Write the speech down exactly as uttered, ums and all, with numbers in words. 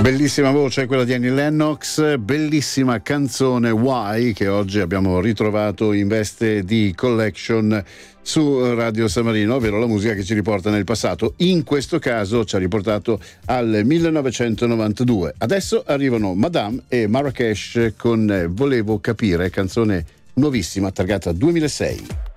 Bellissima voce quella di Annie Lennox, bellissima canzone Why, che oggi abbiamo ritrovato in veste di collection su Radio San Marino, ovvero la musica che ci riporta nel passato. In questo caso ci ha riportato al millenovecentonovantadue. Adesso arrivano Madame e Marrakesh con Volevo capire, canzone nuovissima targata duemilasei.